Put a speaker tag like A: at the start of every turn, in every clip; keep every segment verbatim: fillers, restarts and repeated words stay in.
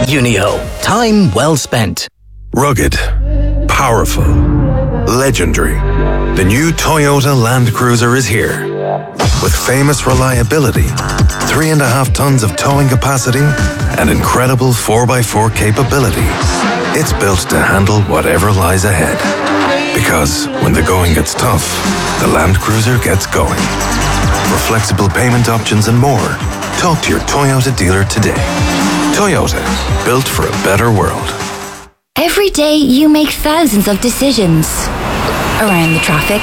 A: Unio. Time well spent.
B: Rugged. Powerful. Legendary. The new Toyota Land Cruiser is here. With famous reliability, three and a half tons of towing capacity, and incredible four by four capability. It's built to handle whatever lies ahead. Because when the going gets tough, the Land Cruiser gets going. For flexible payment options and more, talk to your Toyota dealer today. Toyota, built for a better world.
C: Every day you make thousands of decisions. Around the traffic,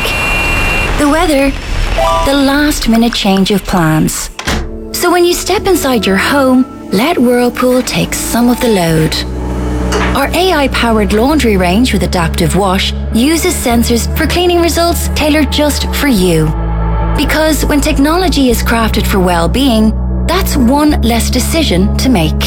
C: the weather, the last minute change of plans. So when you step inside your home, let Whirlpool take some of the load. Our A I-powered laundry range with Adaptive Wash uses sensors for cleaning results tailored just for you. Because when technology is crafted for well-being, that's one less decision to make.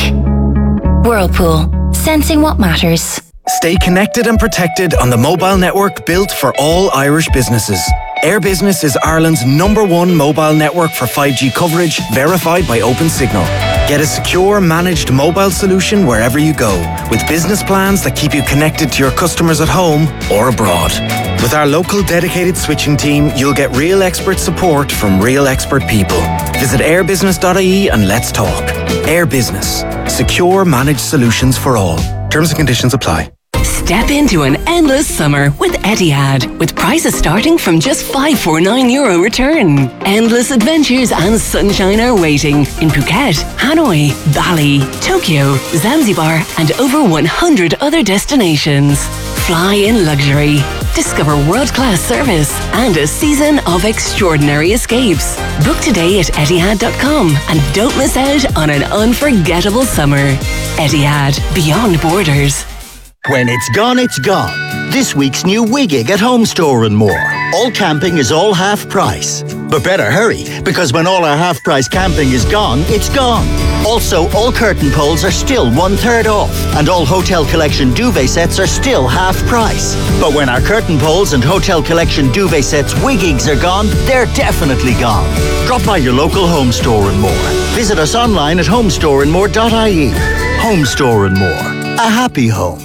C: Whirlpool, sensing what matters.
A: Stay connected and protected on the mobile network built for all Irish businesses. Air Business is Ireland's number one mobile network for five G coverage, verified by OpenSignal. Get a secure, managed mobile solution wherever you go, with business plans that keep you connected to your customers at home or abroad. With our local dedicated switching team, you'll get real expert support from real expert people. Visit airbusiness dot I E and let's talk. Air Business. Secure, managed solutions for all. Terms and conditions apply.
D: Step into an endless summer with Etihad, with prices starting from just five hundred forty-nine euro return. Endless adventures and sunshine are waiting in Phuket, Hanoi, Bali, Tokyo, Zanzibar, and over one hundred other destinations. Fly in luxury, discover world-class service, and a season of extraordinary escapes. Book today at Etihad dot com and don't miss out on an unforgettable summer. Etihad, beyond borders.
E: When it's gone, it's gone. This week's new Wigig at Home Store and More. All camping is all half price. But better hurry, because when all our half price camping is gone, it's gone. Also, all curtain poles are still one third off, and all Hotel Collection duvet sets are still half price. But when our curtain poles and Hotel Collection duvet sets Wigigs are gone, they're definitely gone. Drop by your local Home Store and More. Visit us online at home store and more dot I E. Home Store and More. A happy home.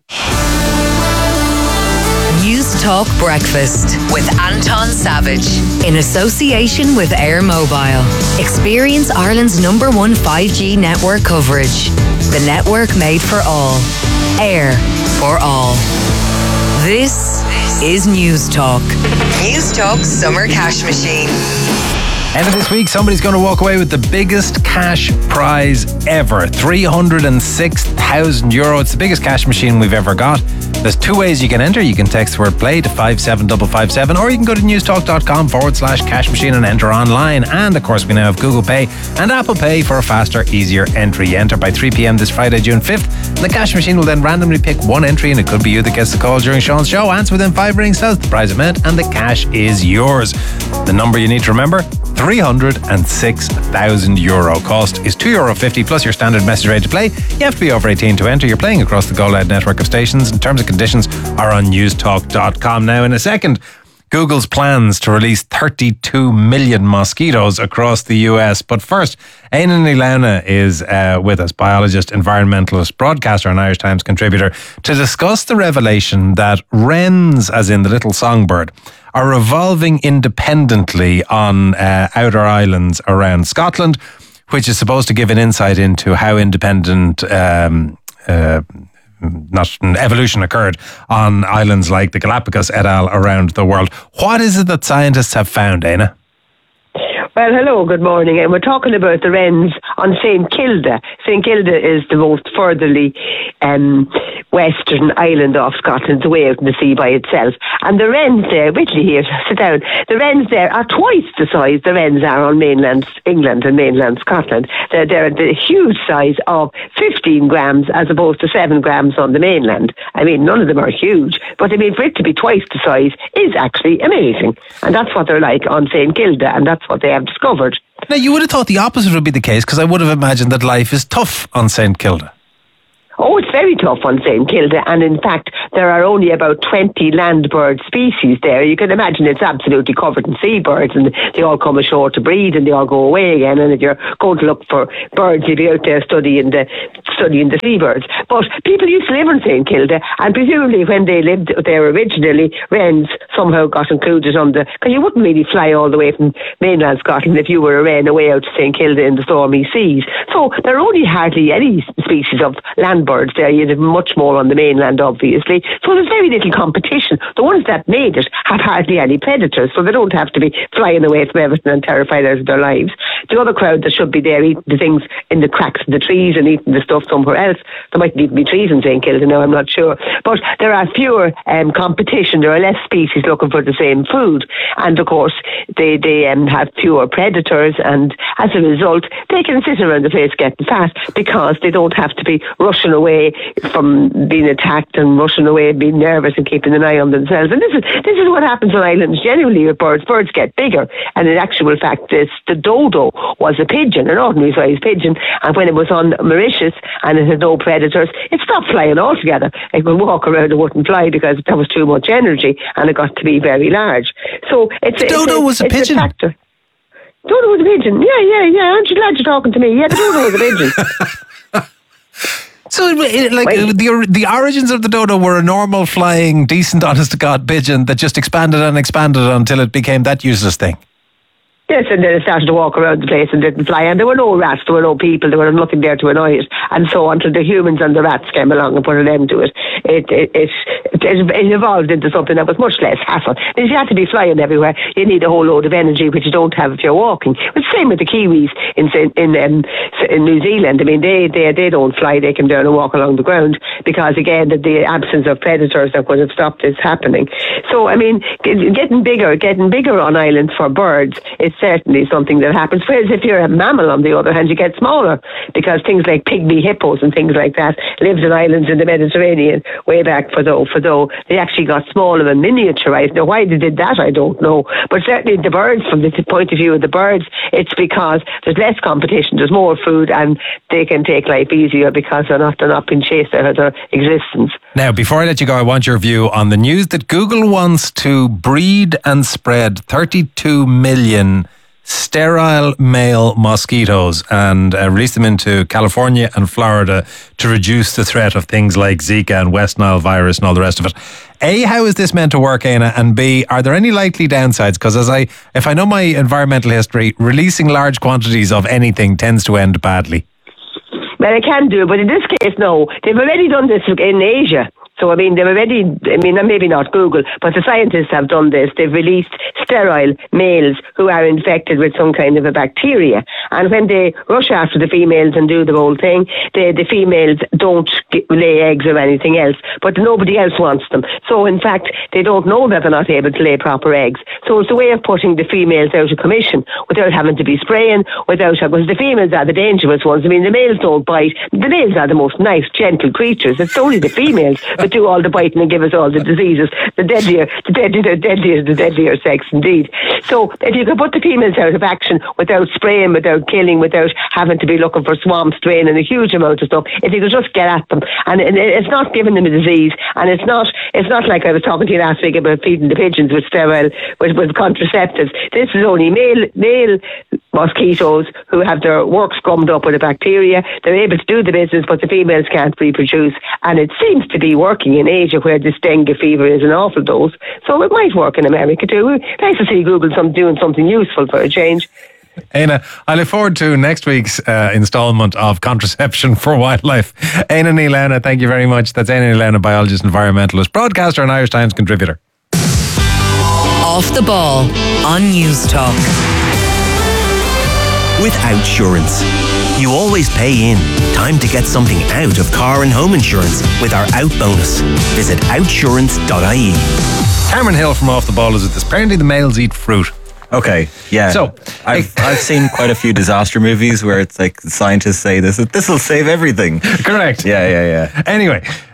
F: News Talk Breakfast with Anton Savage in association with Air Mobile. Experience Ireland's number one five G network coverage. The network made for all. Air for all. This is News Talk. News Talk Summer Cash Machine.
G: End of this week, somebody's going to walk away with the biggest cash prize ever. three hundred six thousand euro. It's the biggest cash machine we've ever got. There's two ways you can enter. You can text the word play to five seven five five seven, or you can go to newstalk.com forward slash cash machine and enter online. And of course, we now have Google Pay and Apple Pay for a faster, easier entry. Enter by three p.m. this Friday, June fifth. And the cash machine will then randomly pick one entry, and it could be you that gets the call during Sean's show. Answer within five rings, tells the prize amount, and the cash is yours. The number you need to remember, three hundred six thousand euro. Cost is two euro fifty plus your standard message rate to play. You have to be over eighteen to enter. You're playing across the Go Loud network of stations. And terms and conditions are on newstalk dot com. Now, in a second, Google's plans to release thirty-two million mosquitoes across the U S. But first, Éanna Ní Lamhna is uh, with us, biologist, environmentalist, broadcaster and Irish Times contributor, to discuss the revelation that wrens, as in the little songbird, are evolving independently on uh, outer islands around Scotland, which is supposed to give an insight into how independent um, uh, not evolution occurred on islands like the Galapagos et al. Around the world. What is it that scientists have found, Éanna?
H: Well, hello, good morning. And we're talking about the wrens on Saint Kilda. Saint Kilda is the most furtherly um, western island of Scotland, away out in the sea by itself. And the wrens there, Whitley here, sit down, the wrens there are twice the size the wrens are on mainland England and mainland Scotland. They're, they're the huge size of fifteen grams as opposed to seven grams on the mainland. I mean, none of them are huge, but I mean, for it to be twice the size is actually amazing. And that's what they're like on Saint Kilda, and that's what they have discovered.
G: Now, you would have thought the opposite would be the case, because I would have imagined that life is tough on Saint Kilda.
H: Oh, it's very tough on Saint Kilda, and in fact, there are only about twenty land bird species there. You can imagine it's absolutely covered in seabirds, and they all come ashore to breed, and they all go away again. And if you're going to look for birds, you'll be out there studying the studying the seabirds. But people used to live in Saint Kilda, and presumably when they lived there originally, wrens somehow got included on the, because you wouldn't really fly all the way from mainland Scotland if you were a wren away out to Saint Kilda in the stormy seas. So there are only hardly any species of land birds there. You'd have much more on the mainland, obviously. So there's very little competition. The ones that made it have hardly any predators, so they don't have to be flying away from everything and terrified out of their lives. The other crowd that should be there eating the things in the cracks of the trees and eating the stuff somewhere else. There mightn't even be trees in Saint Kilda now, I'm not sure. But there are fewer um, competition. There are less species looking for the same food. And of course, they, they um, have fewer predators, and as a result, they can sit around the place getting fat because they don't have to be rushing away from being attacked and rushing away and being nervous and keeping an eye on themselves. And this is this is what happens on islands generally with birds. Birds get bigger, and in actual fact, this the dodo was a pigeon, an ordinary sized pigeon, and when it was on Mauritius and it had no predators, it stopped flying altogether. It would walk around and wouldn't fly because that was too much energy, and it got to be very large. So it's,
G: the dodo
H: it's a,
G: was a
H: it's
G: pigeon.
H: A factor. Dodo was a pigeon. Yeah, yeah, yeah. Aren't you glad you're talking to me? Yeah, the dodo was a pigeon.
G: So, it, like,
H: Wait.
G: the the origins of the dodo were a normal flying, decent, honest-to-God pigeon that just expanded and expanded until it became that useless thing.
H: Yes, and then it started to walk around the place and didn't fly. And there were no rats, there were no people, there were nothing there to annoy it. And so until the humans and the rats came along and put an end to it, it it, it, it, it evolved into something that was much less hassle. Because you had to be flying everywhere, you need a whole load of energy, which you don't have if you're walking. It's the same with the Kiwis in in um, in New Zealand. I mean, they, they they don't fly, they come down and walk along the ground because, again, the, the absence of predators that would have stopped this happening. So, I mean, getting bigger, getting bigger on islands for birds is certainly something that happens. Whereas if you're a mammal, on the other hand, you get smaller because things like pygmy hippos and things like that lived in islands in the Mediterranean way back for though, for though they actually got smaller and miniaturized. Now, why they did that, I don't know. But certainly the birds, from the point of view of the birds, it's because there's less competition, there's more food, and they can take life easier because they're not, they're not being chased out of their existence.
G: Now, before I let you go, I want your view on the news that Google wants to breed and spread thirty-two million sterile male mosquitoes and uh, release them into California and Florida to reduce the threat of things like Zika and West Nile virus and all the rest of it. A, how is this meant to work, Éanna? And B, are there any likely downsides? Because as I, if I know my environmental history, releasing large quantities of anything tends to end badly.
H: Well, I can do, but in this case, no. They've already done this in Asia. So, I mean, they've already, I mean, maybe not Google, but the scientists have done this. They've released sterile males who are infected with some kind of a bacteria. And when they rush after the females and do the whole thing, they, the females don't get, lay eggs or anything else, but nobody else wants them. So, in fact, they don't know that they're not able to lay proper eggs. So it's a way of putting the females out of commission without having to be spraying, without, because the females are the dangerous ones. I mean, the males don't bite. The males are the most nice, gentle creatures. It's only the females that do all the biting and give us all the diseases. The deadlier, the deadlier, the deadlier, the deadlier sex indeed. So if you could put the females out of action without spraying, without killing, without having to be looking for swamps, draining a huge amount of stuff, if you could just get at them, and it's not giving them a disease, and it's not, it's not like I was talking to you last week about feeding the pigeons with sterile, with, with contraceptives. This is only male, male mosquitoes who have their work scummed up with a bacteria. They're able to do the business, but the females can't reproduce, and it seems to be working in Asia where this dengue fever is an awful dose. So it might work in America too. Nice to see Google some, doing something useful for a change.
G: Éanna, I look forward to next week's uh, instalment of Contraception for Wildlife. Éanna Ní Lamhna, thank you very much. That's Éanna Ní Lamhna, biologist, environmentalist, broadcaster and Irish Times contributor.
F: Off the Ball on News Talk.
I: With Outsurance, you always pay in. Time to get something out of car and home insurance with our Out bonus. Visit outsurance dot I E.
G: Cameron Hill from Off the Ball is with us. Apparently the males eat fruit.
J: Okay, yeah.
G: So
J: I've I've seen quite a few disaster movies where it's like scientists say this this will save everything.
G: Correct.
J: Yeah, yeah, yeah.
G: Anyway,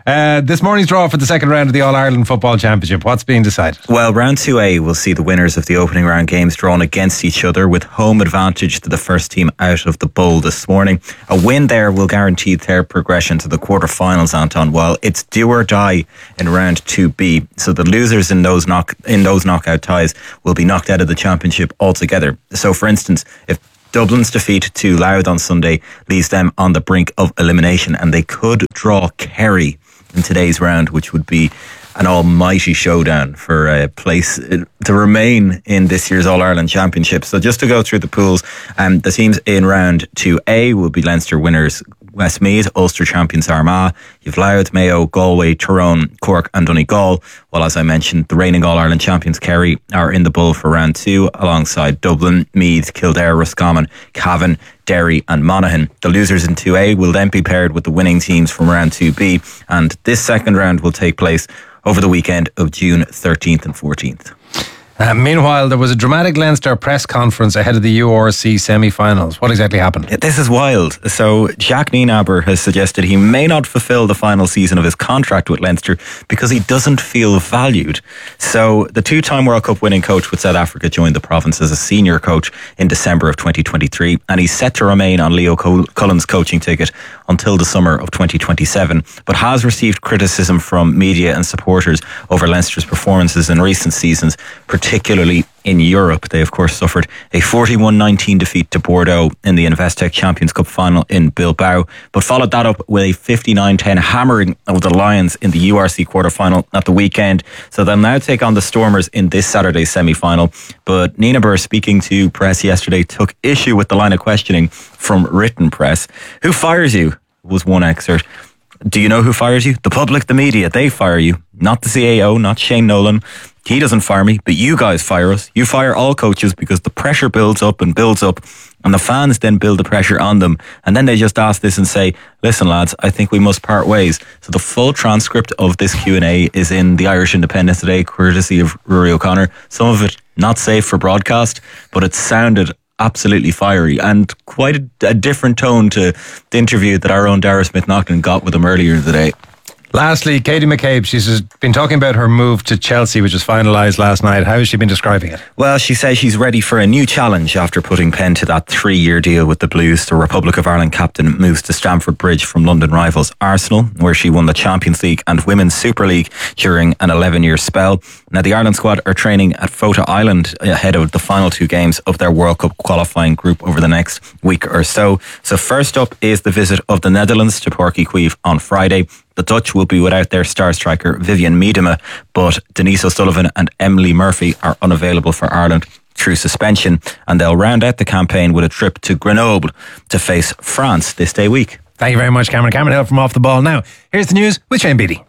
G: Uh, this morning's draw for the second round of the All-Ireland Football Championship. What's being decided?
J: Well, round two A will see the winners of the opening round games drawn against each other, with home advantage to the first team out of the bowl this morning. A win there will guarantee their progression to the quarterfinals, Anton, while it's do or die in round two B. So the losers in those knock in those knockout ties will be knocked out of the championship altogether. So, for instance, if Dublin's defeat to Louth on Sunday leaves them on the brink of elimination, and they could draw Kerry in today's round, which would be an almighty showdown for a place to remain in this year's All-Ireland Championship. So just to go through the pools, um, the teams in round two A will be Leinster winners Westmeath, Ulster champions Armagh, you've Louth, Mayo, Galway, Tyrone, Cork and Donegal. While, as I mentioned, the reigning All-Ireland champions Kerry are in the bowl for round two alongside Dublin, Meath, Kildare, Roscommon, Cavan, Derry and Monaghan. The losers in two A will then be paired with the winning teams from round two B, and this second round will take place over the weekend of June thirteenth and fourteenth.
G: Uh, meanwhile, there was a dramatic Leinster press conference ahead of the U R C semi-finals. What exactly happened?
J: This is wild. So Jack Nienaber has suggested he may not fulfil the final season of his contract with Leinster because he doesn't feel valued. So the two-time World Cup winning coach with South Africa joined the province as a senior coach in December of twenty twenty-three, and he's set to remain on Leo Cullen's coaching ticket until the summer of twenty twenty-seven, but has received criticism from media and supporters over Leinster's performances in recent seasons, particularly in Europe. They, of course, suffered a forty-one nineteen defeat to Bordeaux in the Investec Champions Cup final in Bilbao, but followed that up with a fifty-nine ten hammering of the Lions in the U R C quarter-final at the weekend. So they'll now take on the Stormers in this Saturday's semi-final. But Nienaber, speaking to press yesterday, took issue with the line of questioning from written press. Who fires you? Was one excerpt. Do you know who fires you? The public, the media, they fire you. Not the C A O, not Shane Nolan. He doesn't fire me, but you guys fire us. You fire all coaches because the pressure builds up and builds up, and the fans then build the pressure on them. And then they just ask this and say, listen lads, I think we must part ways. So the full transcript of this Q and A is in the Irish Independent today, courtesy of Rory O'Connor. Some of it not safe for broadcast, but it sounded absolutely fiery and quite a, a different tone to the interview that our own Dara Smith-Naughton got with him earlier today.
G: Lastly, Katie McCabe, she's been talking about her move to Chelsea, which was finalised last night. How has she been describing it?
J: Well, she says she's ready for a new challenge after putting pen to that three-year deal with the Blues. The Republic of Ireland captain moves to Stamford Bridge from London rivals Arsenal, where she won the Champions League and Women's Super League during an eleven-year spell. Now, the Ireland squad are training at Fota Island ahead of the final two games of their World Cup qualifying group over the next week or so. So first up is the visit of the Netherlands to Páirc Uí Chaoimh on Friday. The Dutch will be without their star striker Vivian Miedema, but Denise O'Sullivan and Emily Murphy are unavailable for Ireland through suspension, and they'll round out the campaign with a trip to Grenoble to face France this day week.
G: Thank you very much, Cameron. Cameron Hill from Off the Ball. Now, here's the news with Shane Beattie.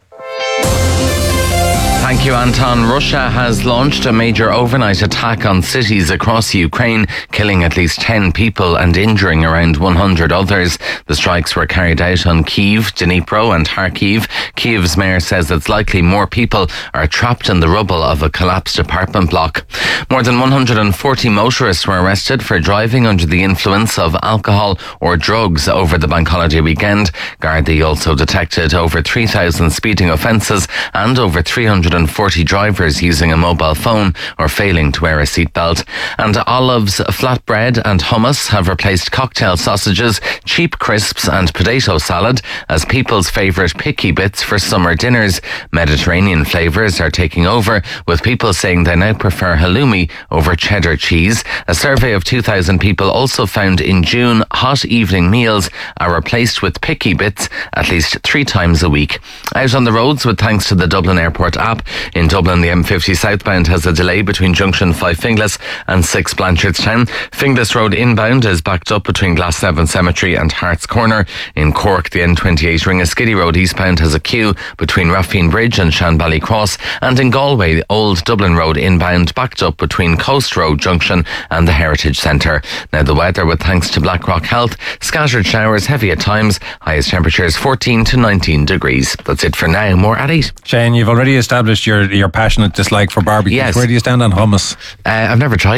K: Thank you, Anton. Russia has launched a major overnight attack on cities across Ukraine, killing at least ten people and injuring around one hundred others. The strikes were carried out on Kyiv, Dnipro and Kharkiv. Kyiv's mayor says it's likely more people are trapped in the rubble of a collapsed apartment block. More than one hundred forty motorists were arrested for driving under the influence of alcohol or drugs over the bank holiday weekend. Gardaí also detected over three thousand speeding offences and over three hundred forty drivers using a mobile phone or failing to wear a seatbelt. And Olive's flatbread and hummus have replaced cocktail sausages, cheap crisps and potato salad as people's favourite picky bits for summer dinners. Mediterranean flavours are taking over, with people saying they now prefer halloumi over cheddar cheese. A survey of two thousand people also found in June hot evening meals are replaced with picky bits at least three times a week. Out on the roads with thanks to the Dublin Airport app. In Dublin, the M fifty southbound has a delay between junction five Finglas and six Blanchardstown. Finglas Road inbound is backed up between Glasnevin Cemetery and Hart's Corner. In Cork, the N twenty-eight Ringaskiddy Road eastbound has a queue between Raffine Bridge and Shanbally Cross. And in Galway, the Old Dublin Road inbound backed up between Coast Road Junction and the Heritage Centre. Now the weather, with thanks to Blackrock Health, scattered showers, heavy at times, highest temperatures fourteen to nineteen degrees. That's it for now. More at eight.
G: Shane, you've already established your your passionate dislike for barbecue.
K: Yes.
G: Where do you stand on hummus?
K: Uh, I've never tried it.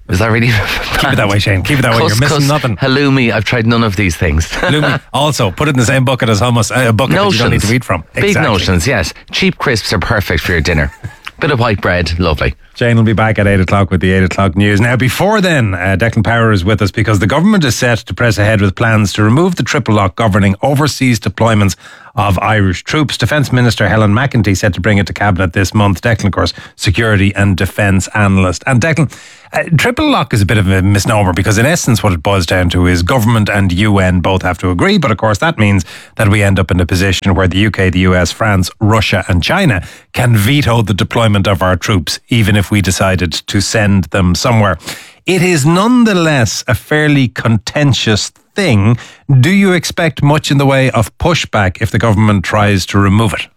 K: Is that really
G: Keep it that way, Shane. Keep it that way.
K: Cus,
G: You're missing
K: cus,
G: nothing.
K: Halloumi, I've tried none of these things.
G: Halloumi, also, put it in the same bucket as hummus, uh, a bucket
K: Notions.
G: that you don't need to eat from.
K: Big
G: Exactly.
K: notions, yes. Cheap crisps are perfect for your dinner. Bit of white bread, lovely.
G: Jane will be back at eight o'clock with the eight o'clock news. Now, before then, uh, Declan Power is with us because the government is set to press ahead with plans to remove the triple lock governing overseas deployments of Irish troops. Defence Minister Helen McEntee said to bring it to Cabinet this month. Declan, of course, security and defence analyst. And Declan, uh, triple lock is a bit of a misnomer because in essence what it boils down to is government and U N both have to agree. But of course that means that we end up in a position where the U K, the U S, France, Russia and China can veto the deployment of our troops, even if we decided to send them somewhere. It is nonetheless a fairly contentious thing. Do you expect much in the way of pushback if the government tries to remove it?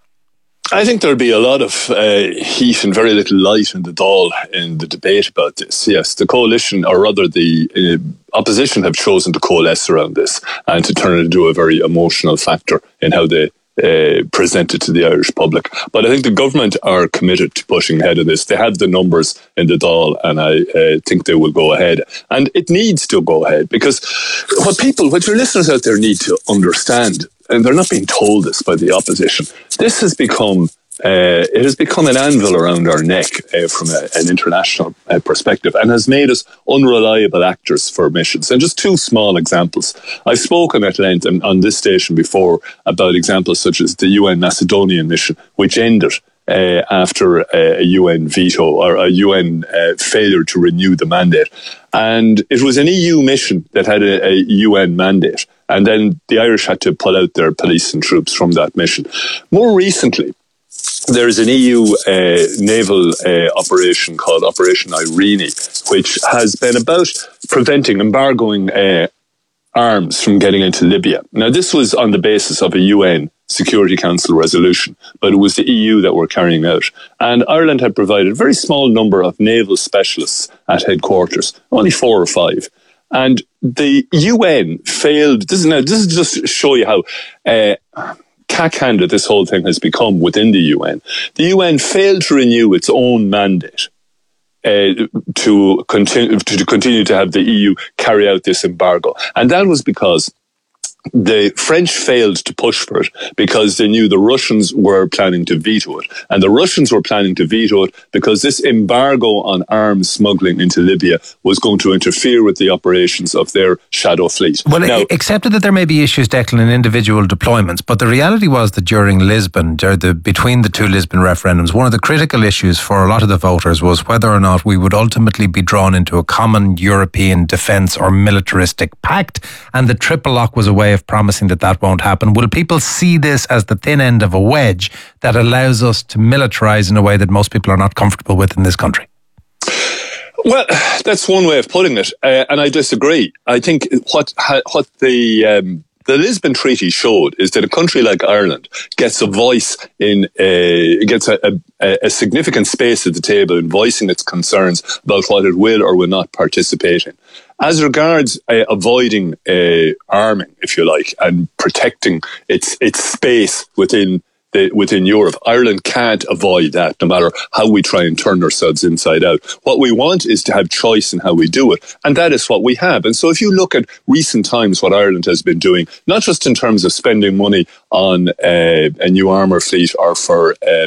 L: I think there'll be a lot of uh, heat and very little light in the Dáil in the debate about this. Yes, the coalition, or rather the uh, opposition, have chosen to coalesce around this and to turn it into a very emotional factor in how they Uh, presented to the Irish public. But I think the government are committed to pushing ahead of this. They have the numbers in the Dáil, and I uh, think they will go ahead. And it needs to go ahead because what people, what your listeners out there need to understand, and they're not being told this by the opposition, this has become Uh, it has become an anvil around our neck uh, from a, an international uh, perspective and has made us unreliable actors for missions. And just two small examples. I've spoken at length and on this station before about examples such as the U N Macedonian mission, which ended uh, after uh, a U N veto or a U N uh, failure to renew the mandate. And it was an E U mission that had a, a U N mandate. And then the Irish had to pull out their police and troops from that mission. More recently, there is an E U uh, naval uh, operation called Operation Irene, which has been about preventing, embargoing uh, arms from getting into Libya. Now, this was on the basis of a U N Security Council resolution, but it was the E U that were carrying out. And Ireland had provided a very small number of naval specialists at headquarters, only four or five. And the U N failed. This is, now, this is just to show you how Uh, cack-handed this whole thing has become within the U N. The U N failed to renew its own mandate uh, to continue to continue to have the E U carry out this embargo, and that was because the French failed to push for it because they knew the Russians were planning to veto it. And the Russians were planning to veto it because this embargo on arms smuggling into Libya was going to interfere with the operations of their shadow fleet.
G: Well,
L: now,
G: accepted that there may be issues, Declan, in individual deployments, but the reality was that during Lisbon, the, between the two Lisbon referendums, one of the critical issues for a lot of the voters was whether or not we would ultimately be drawn into a common European defence or militaristic pact, and the triple lock was a way of promising that that won't happen. Will people see this as the thin end of a wedge that allows us to militarise in a way that most people are not comfortable with in this country?
L: Well, that's one way of putting it, uh, and I disagree. I think what what the um, the Lisbon Treaty showed is that a country like Ireland gets a voice in a, gets a, a, a significant space at the table in voicing its concerns about what it will or will not participate in. As regards uh, avoiding uh, arming, if you like, and protecting its its space within the, within Europe, Ireland can't avoid that, no matter how we try and turn ourselves inside out. What we want is to have choice in how we do it, and that is what we have. And so if you look at recent times, what Ireland has been doing, not just in terms of spending money on uh, a new armour fleet or for Uh,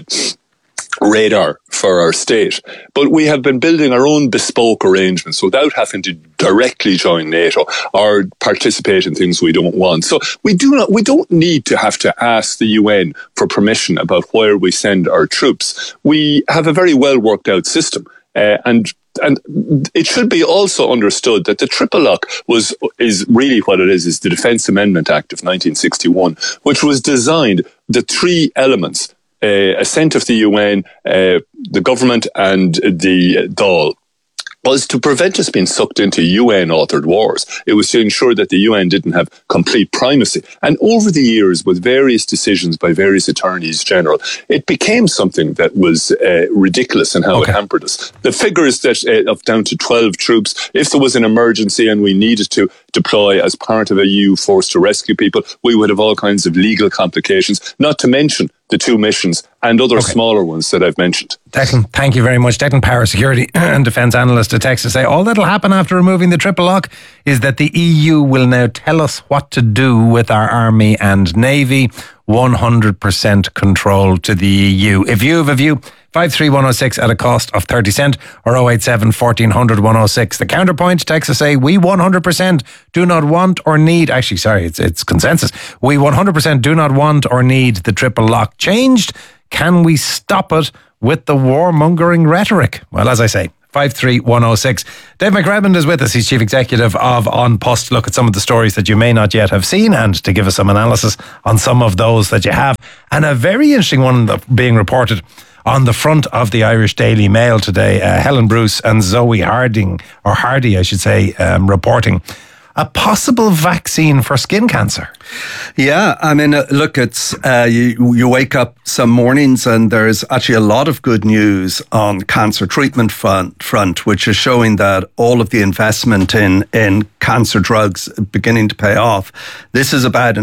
L: radar for our state, but we have been building our own bespoke arrangements without having to directly join NATO or participate in things we don't want. So we do not, we don't need to have to ask the U N for permission about where we send our troops. We have a very well worked out system, uh, and And it should be also understood that the triple lock was is really what it is, is the Defence Amendment Act of nineteen sixty-one, which was designed, the three elements, Uh, assent of the U N, uh, the government and the Dáil, was to prevent us being sucked into U N-authored wars. It was to ensure that the U N didn't have complete primacy. And over the years, with various decisions by various attorneys general, it became something that was uh, ridiculous in how okay. it hampered us. The figures that uh, of down to twelve troops, if there was an emergency and we needed to deploy as part of a E U force to rescue people, we would have all kinds of legal complications, not to mention the two missions and other okay. smaller ones that I've mentioned.
G: Declan, thank you very much. Declan Power, security and defence analyst at Texas, say all that'll happen after removing the triple lock is that the E U will now tell us what to do with our army and navy. one hundred percent control to the E U. If you have a view, five three one oh six at a cost of thirty cent or oh eight seven, fourteen hundred, one oh six. The counterpoint, Texas say, we one hundred percent do not want or need, actually, sorry, it's, it's consensus. We one hundred percent do not want or need the triple lock changed. Can we stop it with the warmongering rhetoric? Well, as I say, five three one oh six. Dave McRedmond is with us. He's Chief Executive of An Post to look at some of the stories that you may not yet have seen and to give us some analysis on some of those that you have. And a very interesting one being reported on the front of the Irish Daily Mail today. Uh, Helen Bruce and Zoe Harding, or Hardy, I should say, um, reporting a possible vaccine for skin cancer.
M: Yeah, I mean, uh, look, it's uh, you, you wake up some mornings and there's actually a lot of good news on cancer treatment front, front which is showing that all of the investment in, in cancer drugs beginning to pay off. This is about an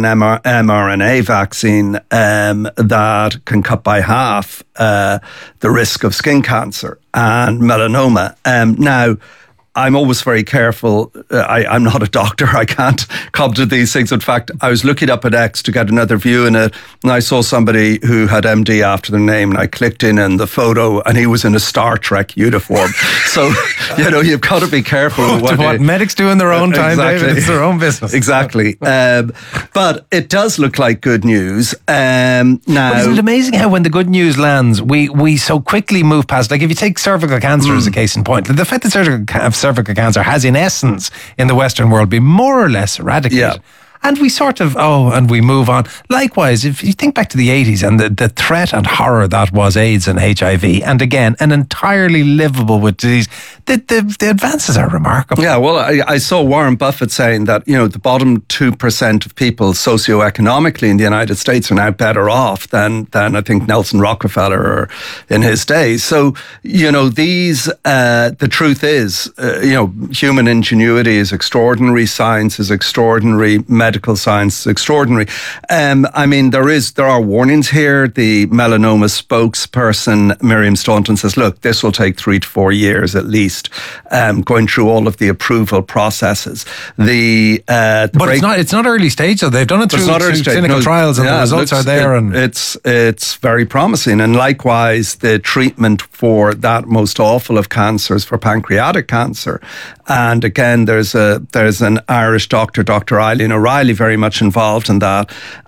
M: mRNA vaccine um, that can cut by half uh, the risk of skin cancer and melanoma. Um, now, I'm always very careful. Uh, I, I'm not a doctor. I can't come to these things. In fact, I was looking up at X to get another view in it, and I saw somebody who had M D after their name, and I clicked in in the photo, and he was in a Star Trek uniform. So, you know, you've got to be careful.
G: Oh, what, what medics do in their own time, exactly. David, it's their own business.
M: Exactly. Um, but it does look like good news. Um, now,
G: but isn't it amazing how when the good news lands, we, we so quickly move past? Like if you take cervical cancer mm. as a case in point, the fact that cervical cancer cervical cancer has in essence in the Western world been more or less eradicated.
M: Yeah.
G: And we sort of, oh, and we move on. Likewise, if you think back to the eighties and the, the threat and horror that was AIDS and H I V, and again, an entirely livable with disease, the, the, the advances are remarkable.
M: Yeah, well, I, I saw Warren Buffett saying that, you know, the bottom two percent of people socioeconomically in the United States are now better off than, than I think Nelson Rockefeller or in his day. So, you know, these, uh, the truth is, uh, you know, human ingenuity is extraordinary, science is extraordinary, medicine Medical science is extraordinary. Um, I mean, there is there are warnings here. The melanoma spokesperson, Miriam Staunton, says, look, this will take three to four years at least, um, going through all of the approval processes. The, uh, the
G: But break- it's not it's not early stage, though. They've done it through, through clinical no, trials and yeah, the results are there.
M: It,
G: and
M: it's, it's very promising. And likewise, the treatment for that most awful of cancers, for pancreatic cancer. And again, there's a there's an Irish doctor, Doctor Eileen O'Reilly, very much involved in that.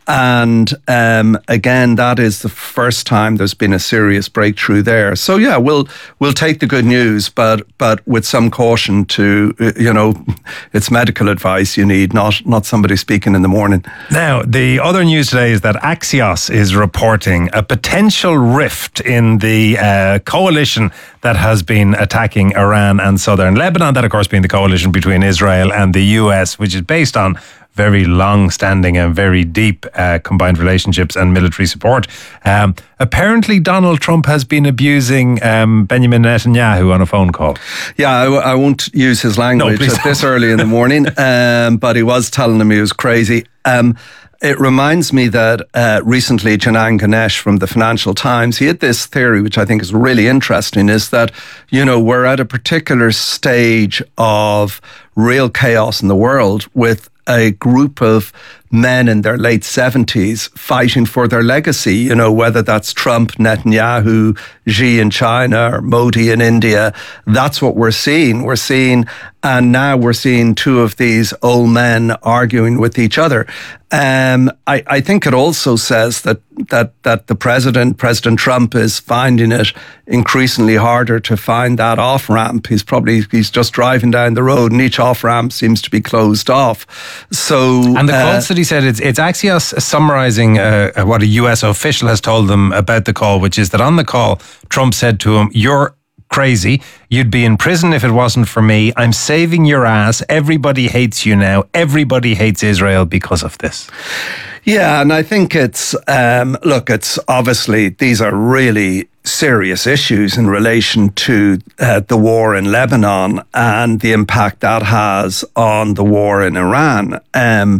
M: And um, again, that is the first time there's been a serious breakthrough there. So yeah, we'll we'll take the good news, but but with some caution to, you know, it's medical advice you need, not not somebody speaking in the morning.
G: Now, the other news today is that Axios is reporting a potential rift in the uh, coalition that has been attacking Iran and southern Lebanon. That, of course, being the coalition between Israel and the U S, which is based on very long-standing and very deep uh, combined relationships and military support. Um, apparently, Donald Trump has been abusing um, Benjamin Netanyahu on a phone call.
M: Yeah, I, w- I won't use his language no, at this early in the morning, um, but he was telling him he was crazy. Um, It reminds me that uh, recently Janan Ganesh from the Financial Times, he had this theory, which I think is really interesting, is that, you know, we're at a particular stage of real chaos in the world with a group of men in their late seventies fighting for their legacy, you know, whether that's Trump, Netanyahu, Xi in China or Modi in India. That's what we're seeing. We're seeing, and now we're seeing two of these old men arguing with each other. Um, I, I think it also says that, that, that the president, President Trump, is finding it increasingly harder to find that off ramp. He's probably, he's just driving down the road and each off ramp seems to be closed off. So,
G: and the
M: uh,
G: quotes that he said, it's, it's Axios summarising uh, what a U S official has told them about the call, which is that on the call, Trump said to him, "You're crazy. You'd be in prison if it wasn't for me. I'm saving your ass. Everybody hates you now. Everybody hates Israel because of this."
M: Yeah, and I think it's, um, look, it's obviously, these are really serious issues in relation to uh, the war in Lebanon and the impact that has on the war in Iran. Um,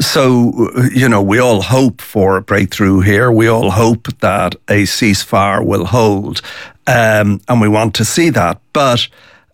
M: so, you know, we all hope for a breakthrough here. We all hope that a ceasefire will hold, um, and we want to see that. But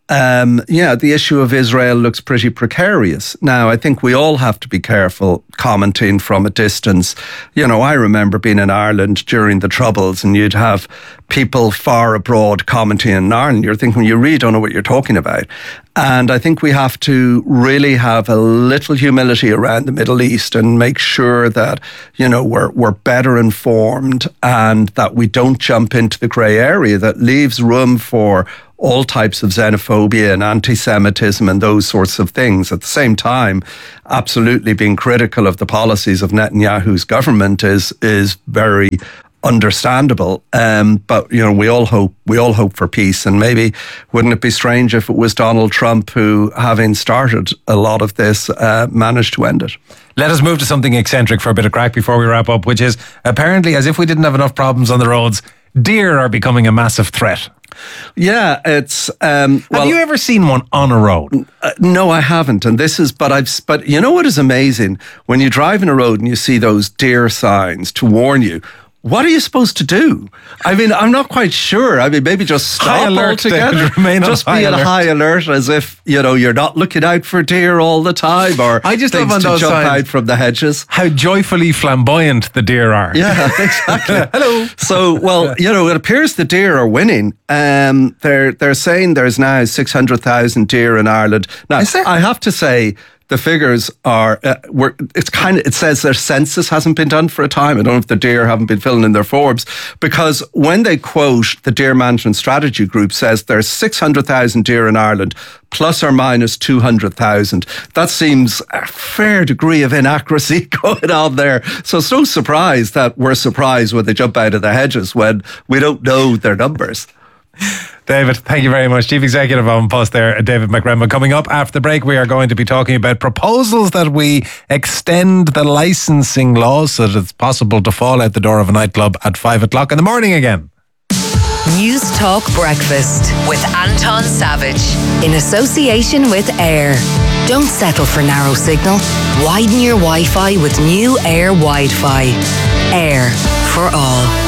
M: Um, yeah, the issue of Israel looks pretty precarious. Now, I think we all have to be careful commenting from a distance. You know, I remember being in Ireland during the Troubles, and you'd have people far abroad commenting in Ireland. You're thinking, you really don't know what you're talking about. And I think we have to really have a little humility around the Middle East and make sure that, you know, we're, we're better informed and that we don't jump into the grey area that leaves room for all types of xenophobia and anti-Semitism and those sorts of things. At the same time, absolutely being critical of the policies of Netanyahu's government is is very understandable. Um, but you know, we all hope we all hope for peace. And maybe wouldn't it be strange if it was Donald Trump who, having started a lot of this, uh, managed to end it?
G: Let us move to something eccentric for a bit of crack before we wrap up, which is apparently, as if we didn't have enough problems on the roads, deer are becoming a massive threat.
M: Yeah, it's. Um, well,
G: have you ever seen one on a road?
M: Uh, no, I haven't. And this is, but I've, but you know what is amazing? When you drive in a road and you see those deer signs to warn you, what are you supposed to do? I mean, I'm not quite sure. I mean, maybe just stop altogether.
G: Remain
M: just
G: on
M: be
G: high
M: at
G: alert.
M: high alert, as if, you know, you're not looking out for deer all the time, or
G: I just
M: things
G: love on
M: to
G: those
M: jump
G: signs
M: out from the hedges.
G: How joyfully flamboyant the deer are.
M: Yeah, exactly.
G: Hello.
M: So, well, you know, it appears the deer are winning. Um, they're they're saying there's now six hundred thousand deer in Ireland. Now, I have to say, the figures are, uh, we're, it's kind of, it says their census hasn't been done for a time. I don't know if the deer haven't been filling in their forbs, because when they quote the Deer Management Strategy Group says there's six hundred thousand deer in Ireland, plus or minus two hundred thousand. That seems a fair degree of inaccuracy going on there. So it's no surprise that we're surprised when they jump out of the hedges when we don't know their numbers.
G: David, thank you very much. Chief Executive of An Post there, David McRemma. Coming up after the break, we are going to be talking about proposals that we extend the licensing laws so that it's possible to fall out the door of a nightclub at five o'clock in the morning again.
F: News Talk Breakfast with Anton Savage in association with Air. Don't settle for narrow signal. Widen your Wi-Fi with new Air Wi-Fi. Air for all.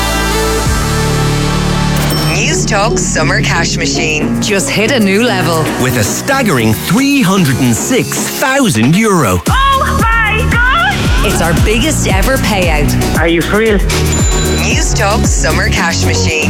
F: News Talk Summer Cash Machine just hit a new level
I: with a staggering three hundred six thousand euro.
F: Oh my God! It's our biggest ever payout.
H: Are you for real?
F: News Talk Summer Cash Machine.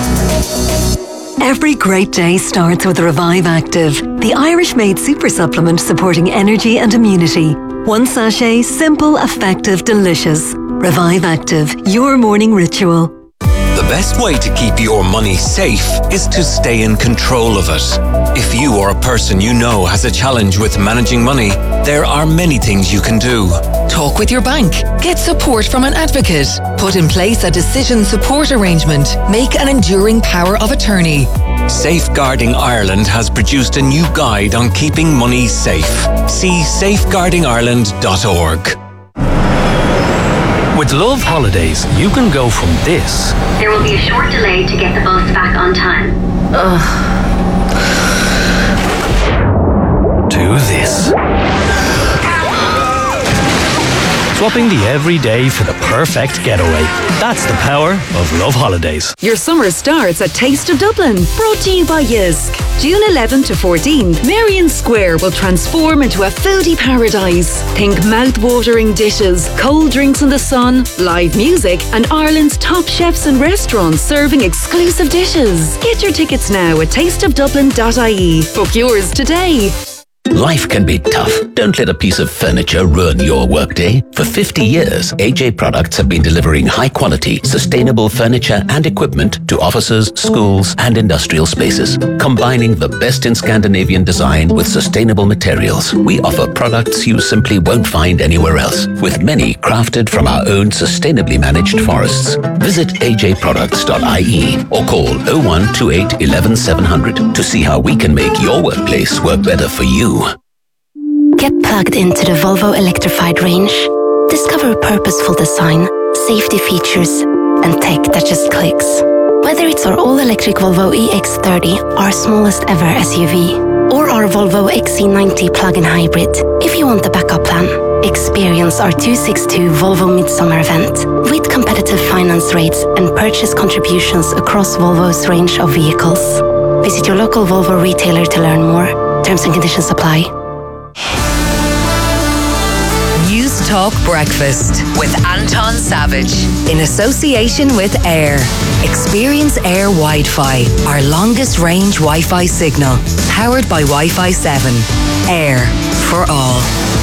N: Every great day starts with Revive Active, the Irish-made super supplement supporting energy and immunity. One sachet, simple, effective, delicious. Revive Active, your morning ritual.
O: The best way to keep your money safe is to stay in control of it. If you or a person you know has a challenge with managing money, there are many things you can do.
P: Talk with your bank. Get support from an advocate. Put in place a decision support arrangement. Make an enduring power of attorney.
O: Safeguarding Ireland has produced a new guide on keeping money safe. See safeguarding ireland dot org.
Q: With Love Holidays, you can go from this.
R: There will be a short delay to get the bus back on time.
Q: Ugh. To this. Swapping the everyday for the perfect getaway. That's the power of Love Holidays.
S: Your summer starts at Taste of Dublin, brought to you by Jysk. June eleventh to fourteenth, Marion Square will transform into a foodie paradise. Think mouth-watering dishes, cold drinks in the sun, live music, and Ireland's top chefs and restaurants serving exclusive dishes. Get your tickets now at taste of dublin dot I E. Book yours today.
T: Life can be tough. Don't let a piece of furniture ruin your workday. For fifty years, A J Products have been delivering high-quality, sustainable furniture and equipment to offices, schools, and industrial spaces. Combining the best in Scandinavian design with sustainable materials, we offer products you simply won't find anywhere else, with many crafted from our own sustainably managed forests. Visit a j products dot I E or call oh one two eight one one seven hundred to see how we can make your workplace work better for you.
U: Get plugged into the Volvo electrified range. Discover purposeful design, safety features, and tech that just clicks. Whether it's our all-electric Volvo E X thirty, our smallest ever S U V, or our Volvo X C ninety plug-in hybrid, if you want the backup plan, experience our two sixty-two Volvo Midsummer event with competitive finance rates and purchase contributions across Volvo's range of vehicles. Visit your local Volvo retailer to learn more. Terms and conditions apply.
F: News Talk Breakfast with Anton Savage in association with Air. Experience Air Wi-Fi, our longest range Wi-Fi signal, powered by Wi-Fi seven. Air for all.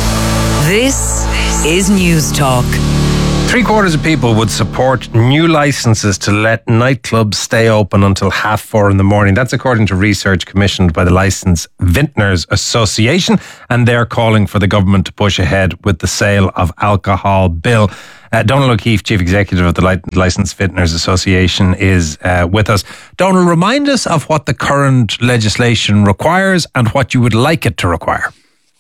F: This is News Talk.
G: Three quarters of people would support new licences to let nightclubs stay open until half four in the morning. That's according to research commissioned by the Licence Vintners Association, and they're calling for the government to push ahead with the sale of alcohol bill. Uh, Donald O'Keefe, Chief Executive of the Licence Vintners Association, is uh, with us. Donald, remind us of what the current legislation requires and what you would like it to require.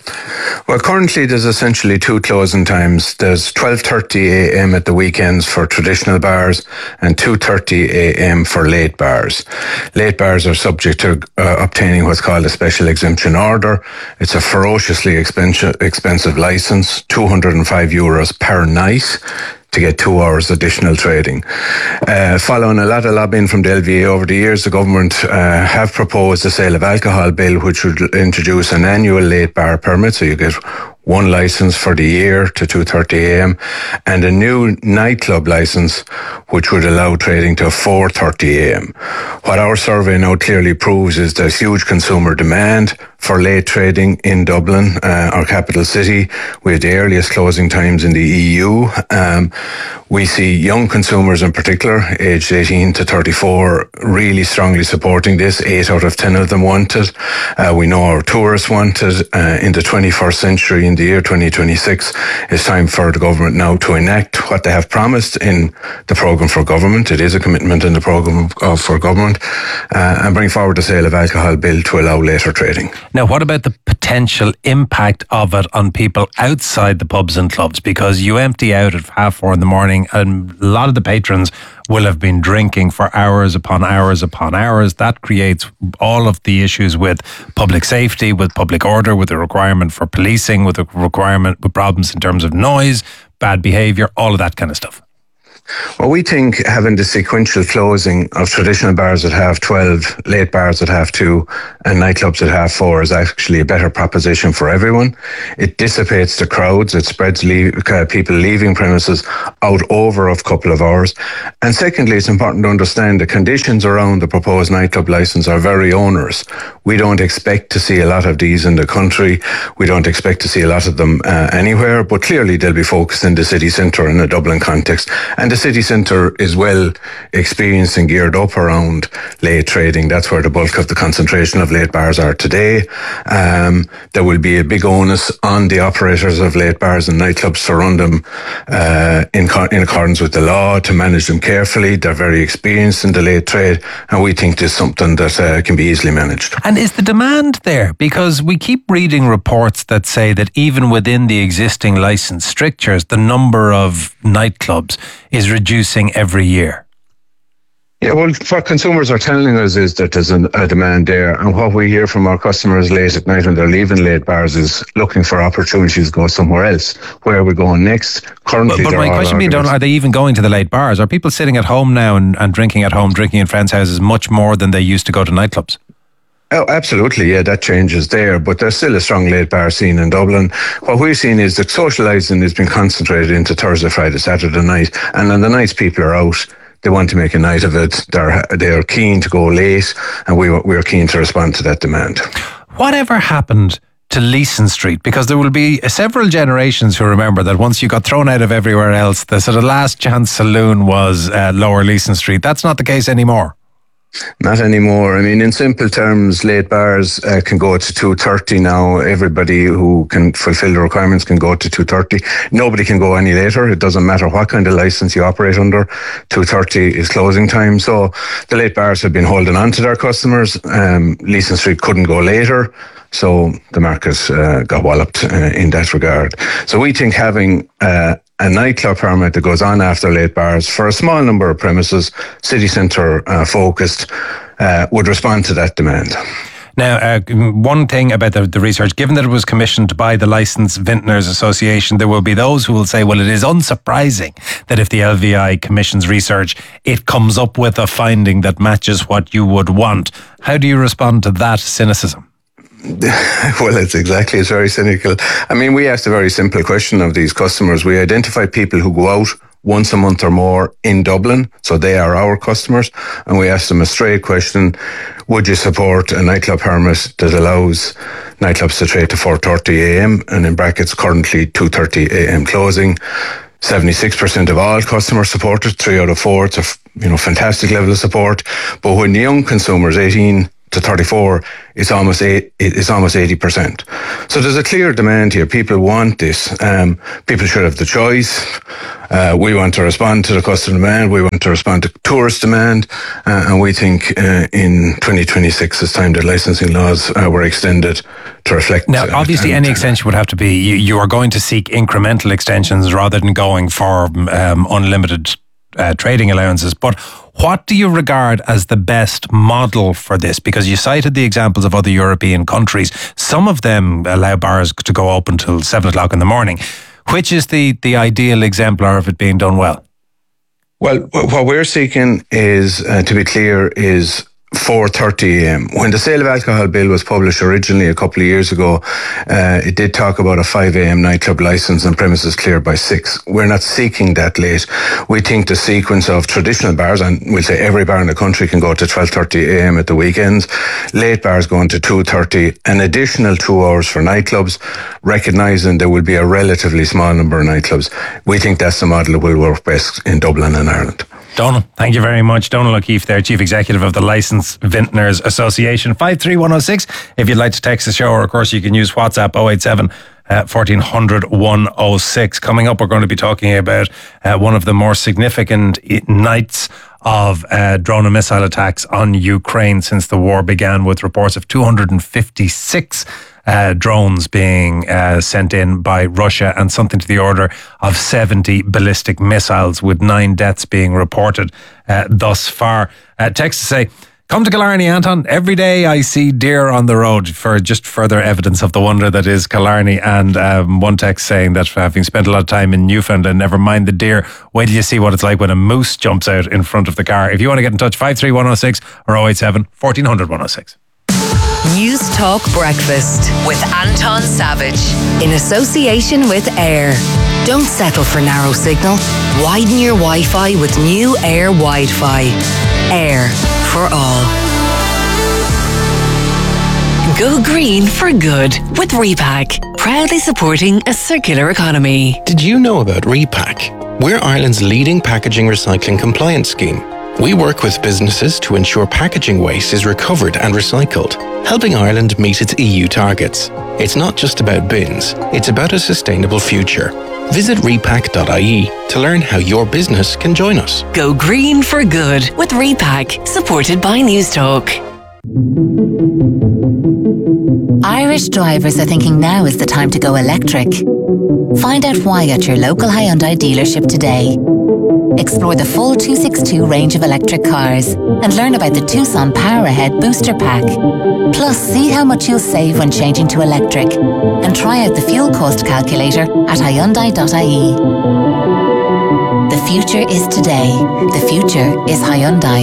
B: Well, currently there's essentially two closing times. There's twelve thirty a.m. at the weekends for traditional bars and two thirty a.m. for late bars. Late bars are subject to uh, obtaining what's called a special exemption order. It's a ferociously expensive, expensive licence, two hundred five euros per night, to get two hours additional trading. Uh, following a lot of lobbying from the L V A over the years, the government uh, have proposed the sale of alcohol bill, which would introduce an annual late bar permit, so you get one licence for the year to two thirty a.m. and a new nightclub licence which would allow trading to four thirty a.m. What our survey now clearly proves is there's huge consumer demand for late trading in Dublin, uh, our capital city. We have the earliest closing times in the E U. Um, we see young consumers in particular, aged eighteen to thirty-four, really strongly supporting this. Eight out of ten of them want it. Uh, we know our tourists want it. Uh, in the twenty-first century, in the year twenty twenty-six, it's time for the government now to enact what they have promised in the programme for government. It is a commitment in the programme uh, for government, uh, and bring forward the sale of alcohol bill to allow later trading.
G: Now, what about the potential impact of it on people outside the pubs and clubs? Because you empty out at half four in the morning and a lot of the patrons will have been drinking for hours upon hours upon hours. That creates all of the issues with public safety, with public order, with the requirement for policing, with the requirement with problems in terms of noise, bad behaviour, all of that kind of stuff.
B: Well, we think having the sequential closing of traditional bars at half twelve, late bars at half two, and nightclubs at half four is actually a better proposition for everyone. It dissipates the crowds, it spreads leave, uh, people leaving premises out over a couple of hours. And secondly, it's important to understand the conditions around the proposed nightclub licence are very onerous. We don't expect to see a lot of these in the country. We don't expect to see a lot of them uh, anywhere, but clearly they'll be focused in the city centre in a Dublin context. And the city centre is well experienced and geared up around late trading. That's where the bulk of the concentration of late bars are today. Um, there will be a big onus on the operators of late bars and nightclubs to run them uh, in, co- in accordance with the law, to manage them carefully. They're very experienced in the late trade, and we think this is something that uh, can be easily managed.
G: And is the demand there? Because we keep reading reports that say that even within the existing licence strictures, the number of nightclubs is reducing every year.
B: Yeah, well, what consumers are telling us is that there's an, a demand there, and what we hear from our customers late at night when they're leaving late bars is looking for opportunities to go somewhere else. Where are we going next? Currently,
G: but, but my question being, are they even going to the late bars? Are people sitting at home now and, and drinking at home, drinking in friends' houses much more than they used to go to nightclubs?
B: Oh, absolutely, yeah, that changes there, but there's still a strong late bar scene in Dublin. What we've seen is that socialising has been concentrated into Thursday, Friday, Saturday night, and on the nights people are out, they want to make a night of it, they're they're keen to go late, and we we're keen to respond to that demand.
G: Whatever happened to Leeson Street? Because there will be several generations who remember that once you got thrown out of everywhere else, the sort of last chance saloon was uh, Lower Leeson Street. That's not the case anymore.
B: Not anymore. I mean, in simple terms, late bars uh, can go to two thirty now. Everybody who can fulfill the requirements can go to two thirty. Nobody can go any later. It doesn't matter what kind of licence you operate under. two thirty is closing time. So the late bars have been holding on to their customers. Um, Leeson Street couldn't go later. So the market uh, got walloped uh, in that regard. So we think having uh, a nightclub permit that goes on after late bars for a small number of premises, city centre uh, focused, uh, would respond to that demand.
G: Now, uh, one thing about the, the research, given that it was commissioned by the Licensed Vintners Association, there will be those who will say, well, it is unsurprising that if the L V I commissions research, it comes up with a finding that matches what you would want. How do you respond to that cynicism?
B: Well, it's exactly, it's very cynical. I mean, we asked a very simple question of these customers. We identify people who go out once a month or more in Dublin, so they are our customers, and we asked them a straight question: would you support a nightclub permit that allows nightclubs to trade to four thirty a m and in brackets currently two thirty a m closing? seventy-six percent of all customers supported, three out of four. It's a you know fantastic level of support. But when the young consumers, eighteen to thirty-four, it's almost eight, it's almost eighty percent. So there's a clear demand here. People want this. Um, people should have the choice. Uh, we want to respond to the customer demand. We want to respond to tourist demand. Uh, and we think uh, in twenty twenty-six, it's time that licensing laws uh, were extended to reflect.
G: Now, obviously, any extension would have to be, you, you are going to seek incremental extensions rather than going for um, unlimited uh, trading allowances. But what do you regard as the best model for this? Because you cited the examples of other European countries. Some of them allow bars to go open till seven o'clock in the morning. Which is the, the ideal exemplar of it being done well?
B: Well, what we're seeking is, uh, to be clear, is four thirty a m. When the Sale of Alcohol Bill was published originally a couple of years ago, uh, it did talk about a five a m nightclub licence and premises cleared by six. We're not seeking that late. We think the sequence of traditional bars, and we'll say every bar in the country can go to twelve thirty a m at the weekends, late bars going to two thirty, an additional two hours for nightclubs, recognising there will be a relatively small number of nightclubs. We think that's the model that will work best in Dublin and Ireland.
G: Donal, thank you very much. Donal O'Keefe there, Chief Executive of the Licensed Vintners Association. five three one oh six if you'd like to text the show, or of course you can use WhatsApp oh eight seven, fourteen hundred, one oh six. Coming up, we're going to be talking about uh, one of the more significant nights of uh, drone and missile attacks on Ukraine since the war began, with reports of two hundred fifty-six Uh, drones being uh, sent in by Russia, and something to the order of seventy ballistic missiles, with nine deaths being reported uh, thus far. Uh, text to say, come to Killarney, Anton. Every day I see deer on the road, for just further evidence of the wonder that is Killarney. And um, one text saying that, having spent a lot of time in Newfoundland, never mind the deer, wait till you see what it's like when a moose jumps out in front of the car. If you want to get in touch, five three one oh six or oh eight seven, fourteen hundred, one oh six.
F: News Talk Breakfast with Anton Savage in association with Air. Don't settle for narrow signal. Widen your Wi-Fi with new Air Wi-Fi. Air for all.
D: Go green for good with Repack, proudly supporting a circular economy.
C: Did you know about Repack? We're Ireland's leading packaging recycling compliance scheme. We work with businesses to ensure packaging waste is recovered and recycled, helping Ireland meet its E U targets. It's not just about bins, it's about a sustainable future. Visit repack dot I E to learn how your business can join us.
D: Go green for good with Repack, supported by News Talk.
V: Irish drivers are thinking now is the time to go electric. Find out why at your local Hyundai dealership today. Explore the full two sixty-two range of electric cars and learn about the Tucson Power Ahead Booster Pack. Plus, see how much you'll save when changing to electric and try out the fuel cost calculator at hyundai dot I E. The future is today. The future is Hyundai.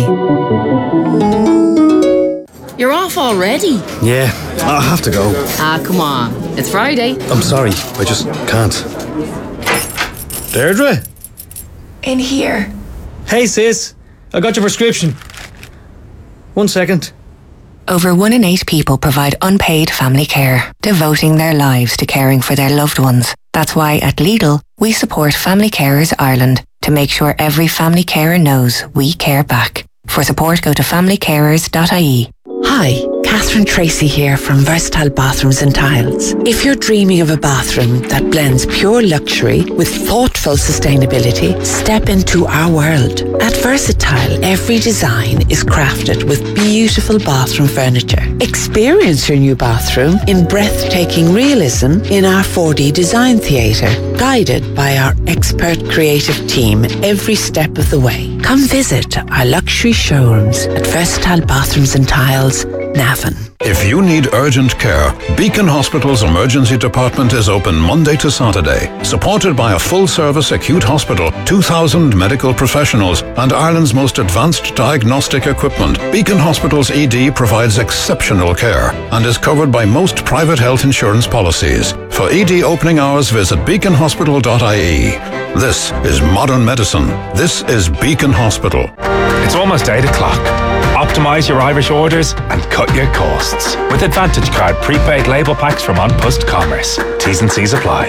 W: You're off already?
X: Yeah, I have to go.
W: Ah, come on. It's Friday.
X: I'm sorry, I just can't. Deirdre?
Y: In here.
X: Hey sis, I got your prescription. One second.
V: Over one in eight people provide unpaid family care, devoting their lives to caring for their loved ones. That's why at Lidl, we support Family Carers Ireland to make sure every family carer knows we care back. For support, go to family carers dot I E.
Z: Hi, Catherine Tracy here from Versatile Bathrooms and Tiles. If you're dreaming of a bathroom that blends pure luxury with thoughtful sustainability, step into our world. At Versatile, every design is crafted with beautiful bathroom furniture. Experience your new bathroom in breathtaking realism in our four D design theatre. guided by our expert creative team every step of the way. Come visit our luxury showrooms at Versatile Bathrooms and Tiles, Navan.
A: If you need urgent care, Beacon Hospital's emergency department is open Monday to Saturday. Supported by a full-service acute hospital, two thousand medical professionals, and Ireland's most advanced diagnostic equipment, Beacon Hospital's E D provides exceptional care and is covered by most private health insurance policies. For E D opening hours, visit beacon hospital dot I E. This is modern medicine. This is Beacon Hospital.
E: It's almost eight o'clock. Optimise your Irish orders and cut your costs with Advantage Card prepaid label packs from On Post Commerce. T's and C's apply.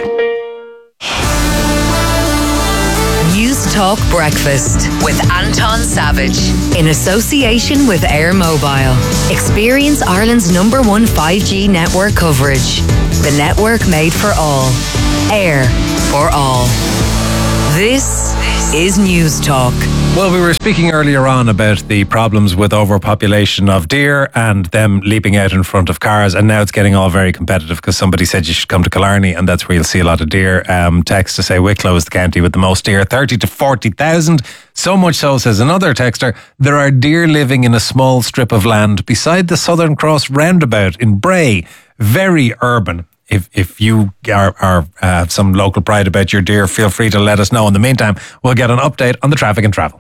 F: News Talk Breakfast with Anton Savage in association with Air Mobile. Experience Ireland's number one five G network coverage. The network made for all. Air for all. This is News Talk.
G: Well, we were speaking earlier on about the problems with overpopulation of deer and them leaping out in front of cars, and now it's getting all very competitive because somebody said you should come to Killarney and that's where you'll see a lot of deer. Um, text to say Wicklow is the county with the most deer, thirty to forty thousand. So much so, says another texter, there are deer living in a small strip of land beside the Southern Cross roundabout in Bray. Very urban. If if you are, are uh, have some local pride about your deer, feel free to let us know. In the meantime, we'll get an update on the traffic and travel.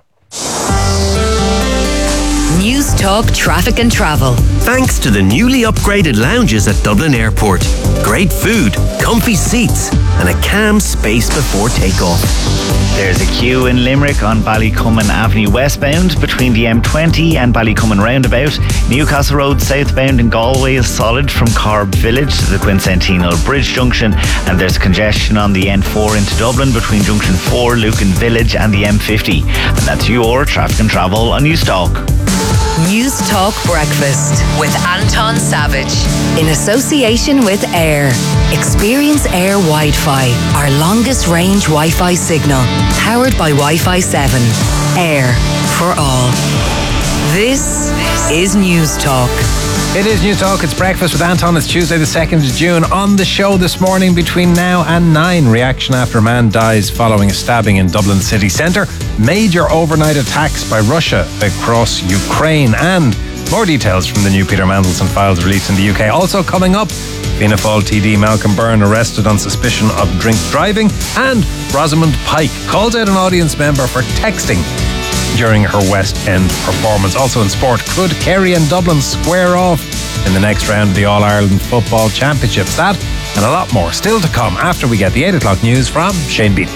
F: News Talk Traffic and Travel.
I: Thanks to the newly upgraded lounges at Dublin Airport. Great food, comfy seats, and a calm space before takeoff.
J: There's a queue in Limerick on Ballycummin Avenue westbound between the M twenty and Ballycummin roundabout. Newcastle Road southbound in Galway is solid from Corb Village to the Quincentennial Bridge Junction, and there's congestion on the N four into Dublin between Junction four, Lucan Village and the M fifty. And that's your traffic and travel on News Talk.
F: News Talk Breakfast with Anton Savage in association with Air. Experience Air Wi-Fi, our longest range Wi-Fi signal, powered by Wi-Fi seven. Air for all. This is News Talk.
G: It is News Talk. It's breakfast with Anton. It's Tuesday the second of June. On the show this morning between now and nine, reaction after a man dies following a stabbing in Dublin city centre. Major overnight attacks by Russia across Ukraine, and more details from the new Peter Mandelson files released in the U K. Also coming up, Fianna Fáil T D Malcolm Byrne arrested on suspicion of drink driving, and Rosamund Pike calls out an audience member for texting during her West End performance. Also in sport, could Kerry and Dublin square off in the next round of the All-Ireland Football Championships? That and a lot more still to come after we get the eight o'clock news from Shane Beattie.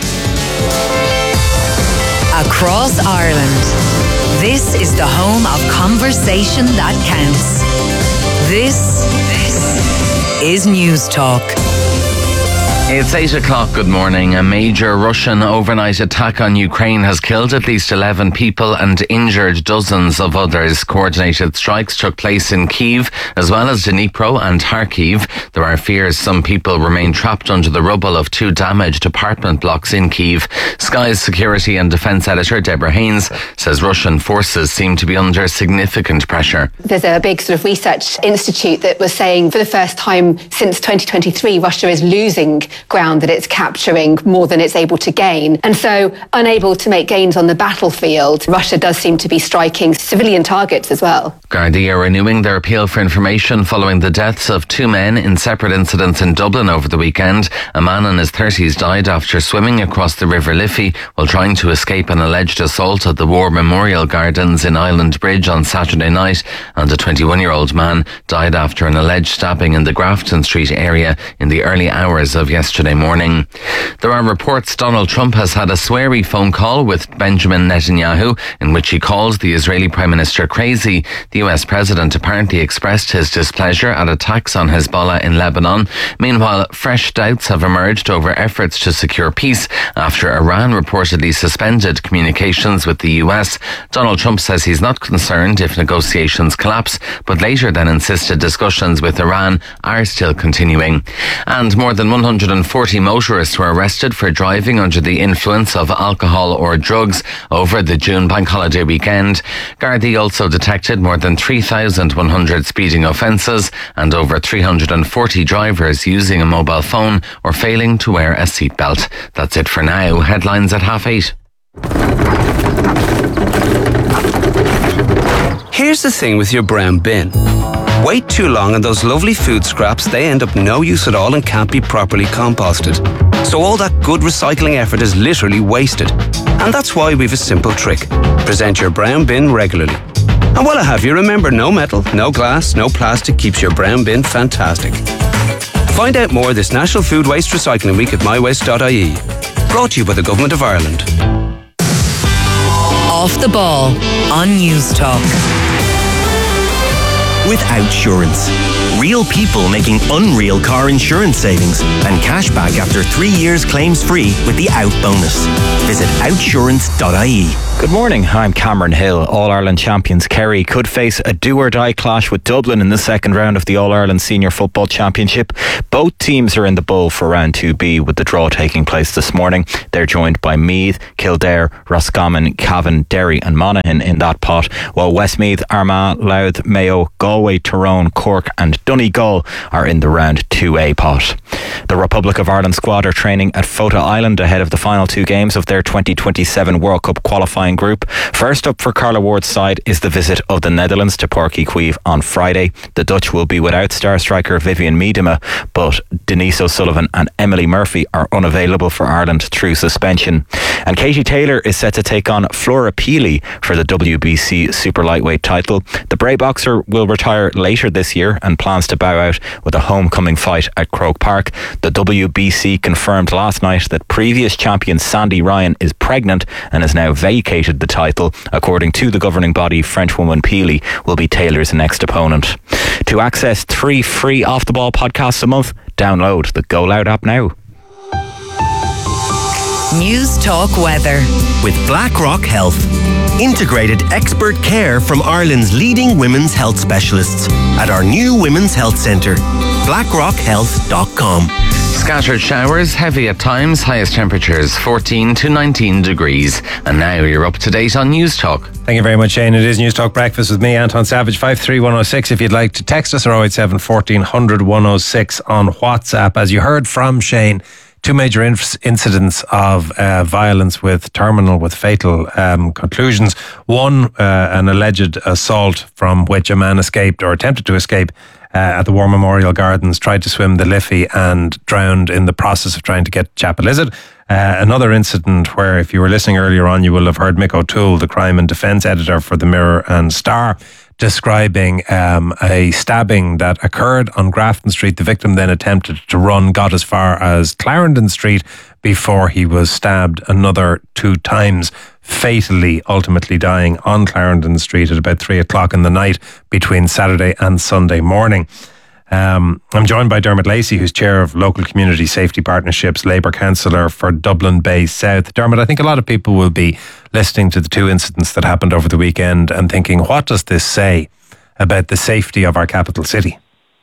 F: Across Ireland, this is the home of conversation that counts. This, this is News Talk.
K: It's eight o'clock. Good morning. A major Russian overnight attack on Ukraine has killed at least eleven people and injured dozens of others. Coordinated strikes took place in Kyiv as well as Dnipro and Kharkiv. There are fears some people remain trapped under the rubble of two damaged apartment blocks in Kyiv. Sky's security and defence editor Deborah Haynes says Russian forces seem to be under significant pressure.
L: There's a big sort of research institute that was saying for the first time since twenty twenty-three, Russia is losing ground that it's capturing more than it's able to gain. And so, unable to make gains on the battlefield, Russia does seem to be striking civilian targets as well.
K: Gardaí are renewing their appeal for information following the deaths of two men in separate incidents in Dublin over the weekend. A man in his thirties died after swimming across the River Liffey while trying to escape an alleged assault at the War Memorial Gardens in Island Bridge on Saturday night, and a twenty-one-year-old man died after an alleged stabbing in the Grafton Street area in the early hours of yesterday morning. There are reports Donald Trump has had a sweary phone call with Benjamin Netanyahu in which he called the Israeli Prime Minister crazy. The U S President apparently expressed his displeasure at attacks on Hezbollah in Lebanon. Meanwhile, fresh doubts have emerged over efforts to secure peace after Iran reportedly suspended communications with the U S. Donald Trump says he's not concerned if negotiations collapse, but later then insisted discussions with Iran are still continuing. And more than one hundred hundred forty motorists were arrested for driving under the influence of alcohol or drugs over the June bank holiday weekend. Gardaí also detected more than three thousand one hundred speeding offences and over three hundred forty drivers using a mobile phone or failing to wear a seatbelt. That's it for now. Headlines at half eight.
H: Here's the thing with your brown bin. Wait too long and those lovely food scraps, they end up no use at all and can't be properly composted. So all that good recycling effort is literally wasted. And that's why we've a simple trick. Present your brown bin regularly. And while I have you, remember, no metal, no glass, no plastic keeps your brown bin fantastic. Find out more this National Food Waste Recycling Week at my waste dot I E. Brought to you by the Government of Ireland.
F: Off the Ball on News Talk.
I: With Outsurance. Real people making unreal car insurance savings and cash back after three years claims free with the Out bonus. Visit outsurance dot I E.
M: Good morning, I'm Cameron Hill. All-Ireland champions Kerry could face a do-or-die clash with Dublin in the second round of the All-Ireland Senior Football Championship. Both teams are in the bowl for round two B, with the draw taking place this morning. They're joined by Meath, Kildare, Roscommon, Cavan, Derry and Monaghan in that pot, while Westmeath, Armagh, Louth, Mayo, Galway, Tyrone, Cork and Donegal are in the round two A pot. The Republic of Ireland squad are training at Fota Island ahead of the final two games of their twenty twenty-seven World Cup qualifying group. First up for Carla Ward's side is the visit of the Netherlands to Páirc Uí Chaoimh on Friday. The Dutch will be without star striker Vivian Miedema, but Denise O'Sullivan and Emily Murphy are unavailable for Ireland through suspension. And Katie Taylor is set to take on Flora Peely for the W B C Super Lightweight title. The Bray boxer will retire later this year and plans to bow out with a homecoming fight at Croke Park. The W B C confirmed last night that previous champion Sandy Ryan is pregnant and has now vacated the title. According to the governing body, Frenchwoman Peely will be Taylor's next opponent. To access three free Off the Ball podcasts a month, download the Go Loud app now.
F: News Talk Weather.
I: With BlackRock Health. Integrated expert care from Ireland's leading women's health specialists at our new Women's Health Centre. blackrock health dot com.
K: Scattered showers, heavy at times, highest temperatures fourteen to nineteen degrees. And now you're up to date on News Talk.
G: Thank you very much, Shane. It is News Talk Breakfast with me, Anton Savage. five three one oh six if you'd like to text us, or oh eight seven, fourteen hundred, one oh six on WhatsApp. As you heard from Shane, two major inf- incidents of uh, violence with terminal, with fatal um, conclusions. One, uh, an alleged assault from which a man escaped or attempted to escape uh, at the War Memorial Gardens, tried to swim the Liffey and drowned in the process of trying to get to Chapelizod. Uh, another incident where, if you were listening earlier on, you will have heard Mick O'Toole, the crime and defence editor for the Mirror and Star, describing um, a stabbing that occurred on Grafton Street. The victim then attempted to run, got as far as Clarendon Street before he was stabbed another two times, fatally ultimately dying on Clarendon Street at about three o'clock in the night between Saturday and Sunday morning. Um, I'm joined by Dermot Lacey, who's chair of Local Community Safety Partnerships, Labour councillor for Dublin Bay South. Dermot, I think a lot of people will be listening to the two incidents that happened over the weekend and thinking, what does this say about the safety of our capital city?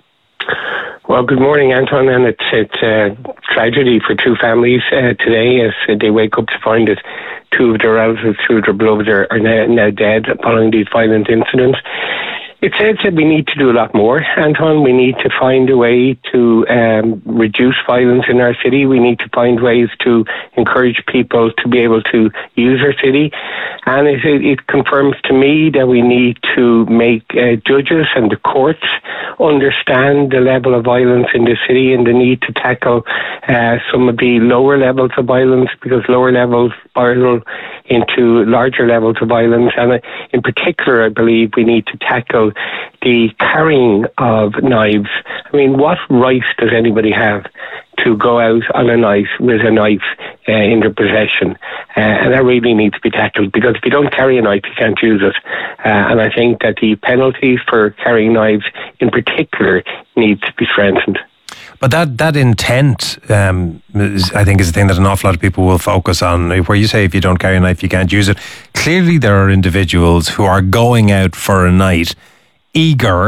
N: Well, good morning, Anton, and it's it's a tragedy for two families uh, today as they wake up to find that two of their relatives, two of their beloved are, are now, now dead following these violent incidents. It says that we need to do a lot more, Anton. We need to find a way to um, reduce violence in our city. We need to find ways to encourage people to be able to use our city. And it, it confirms to me that we need to make uh, judges and the courts understand the level of violence in the city and the need to tackle uh, some of the lower levels of violence, because lower levels spiral into larger levels of violence. And uh, in particular, I believe we need to tackle the carrying of knives. I mean, what right does anybody have to go out on a knife with a knife uh, in their possession? Uh, and that really needs to be tackled, because if you don't carry a knife, you can't use it. Uh, and I think that the penalties for carrying knives in particular need to be strengthened.
G: But that, that intent, um, is, I think, is the thing that an awful lot of people will focus on. Where you say if you don't carry a knife, you can't use it. Clearly, there are individuals who are going out for a night, eager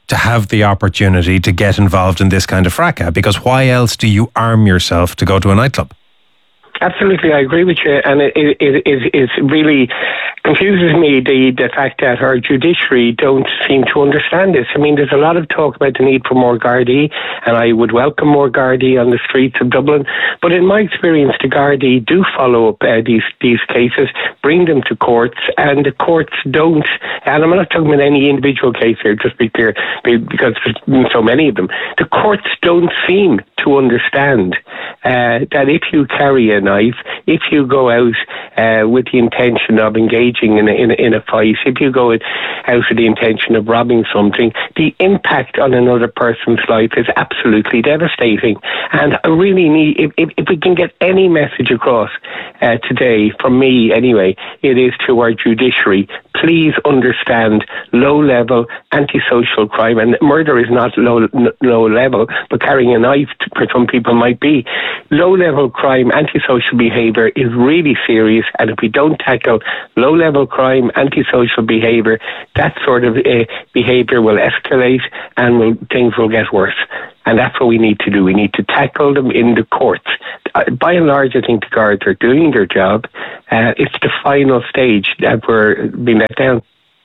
G: to have the opportunity to get involved in this kind of fracas? Because why else do you arm yourself to go to a nightclub?
N: Absolutely, I agree with you, and it, it, it, it, it really confuses me the, the fact that our judiciary don't seem to understand this. I mean, there's a lot of talk about the need for more Gardaí, and I would welcome more Gardaí on the streets of Dublin, but in my experience, the Gardaí do follow up uh, these, these cases, bring them to courts, and the courts don't, and I'm not talking about any individual case here, just be clear, because there's so many of them. The courts don't seem to understand uh, that if you carry a knife, if you go out uh, with the intention of engaging in a, in, a, in a fight, if you go out with the intention of robbing something, the impact on another person's life is absolutely devastating. And I really need, if, if, if we can get any message across uh, today, from me anyway, it is to our judiciary, please understand low-level antisocial crime, and murder is not low, low level, but carrying a knife for some people might be. Low-level crime, antisocial behaviour is really serious, and if we don't tackle low-level crime, antisocial behaviour, that sort of uh, behaviour will escalate and will, things will get worse. And that's what we need to do. We need to tackle them in the courts. Uh, by and large, I think the guards are doing their job. Uh, it's the final stage that we're being let down.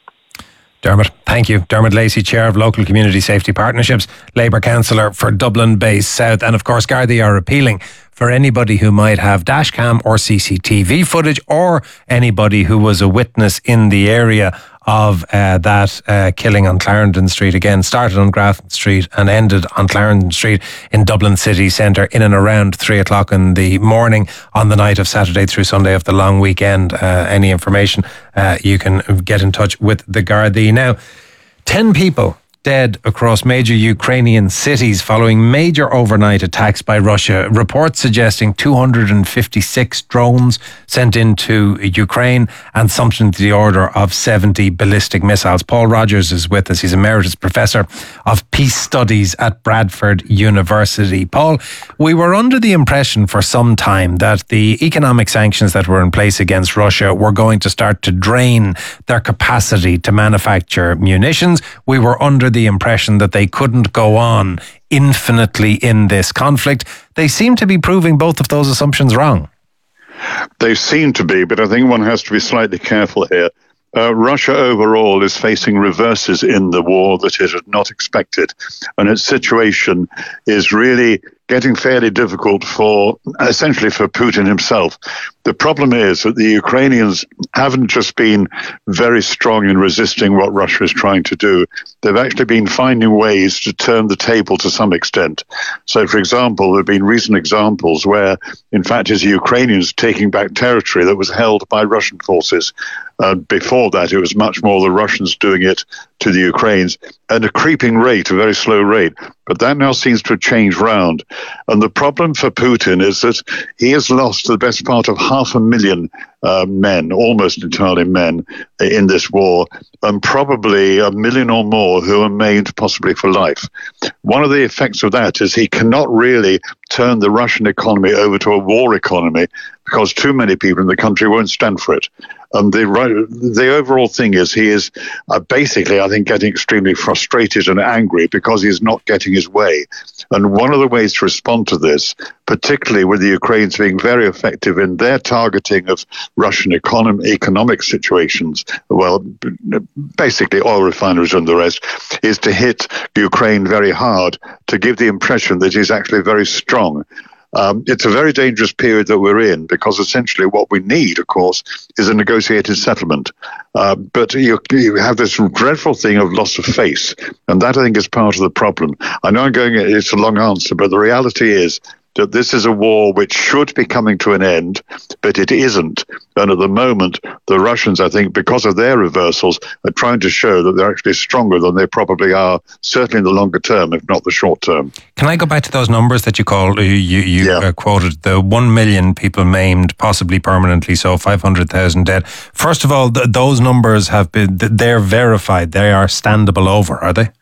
G: Dermot, thank you. Dermot Lacey, Chair of Local Community Safety Partnerships, Labour Councillor for Dublin Base South. And of course, Gardaí are appealing for anybody who might have dashcam or C C T V footage, or anybody who was a witness in the area of uh, that uh, killing on Clarendon Street. Again, started on Grafton Street and ended on Clarendon Street in Dublin city centre in and around three o'clock in the morning on the night of Saturday through Sunday of the long weekend. Uh, any information, uh, you can get in touch with the Gardaí. Now, ten people dead across major Ukrainian cities following major overnight attacks by Russia. Reports suggesting two hundred fifty-six drones sent into Ukraine and something to the order of seventy ballistic missiles. Paul Rogers is with us. He's Emeritus Professor of Peace Studies at Bradford University. Paul, we were under the impression for some time that the economic sanctions that were in place against Russia were going to start to drain their capacity to manufacture munitions. We were under the impression that they couldn't go on infinitely in this conflict. They seem to be proving both of those assumptions wrong.
O: They seem to be, but I think one has to be slightly careful here. Uh, Russia overall is facing reverses in the war that it had not expected, and its situation is really getting fairly difficult for, essentially for Putin himself. The problem is that the Ukrainians haven't just been very strong in resisting what Russia is trying to do. They've actually been finding ways to turn the table to some extent. So, for example, there have been recent examples where, in fact, it's the Ukrainians taking back territory that was held by Russian forces. Uh, before that, it was much more the Russians doing it to the Ukrainians at a creeping rate, a very slow rate. But that now seems to have changed round. And the problem for Putin is that he has lost the best part of half a million uh, men, almost entirely men, in this war, and probably a million or more who are maimed possibly for life. One of the effects of that is he cannot really turn the Russian economy over to a war economy because too many people in the country won't stand for it. And the the overall thing is he is uh, basically, I think, getting extremely frustrated and angry because he's not getting his way. And one of the ways to respond to this, particularly with the Ukrainians being very effective in their targeting of Russian econom- economic situations, well, basically oil refineries and the rest, is to hit Ukraine very hard to give the impression that he's actually very strong. Um, it's a very dangerous period that we're in because essentially what we need, of course, is a negotiated settlement. Uh, but you, you have this dreadful thing of loss of face, and that I think is part of the problem. I know I'm going, it's a long answer, but the reality is that this is a war which should be coming to an end, but it isn't. And at the moment, the Russians, I think, because of their reversals, are trying to show that they're actually stronger than they probably are, certainly in the longer term, if not the short term.
G: Can I go back to those numbers that you called, you, you
O: yeah.
G: uh, quoted, the one million people maimed, possibly permanently, so five hundred thousand dead. First of all, th- those numbers have been, they're verified, they are standable over, are they?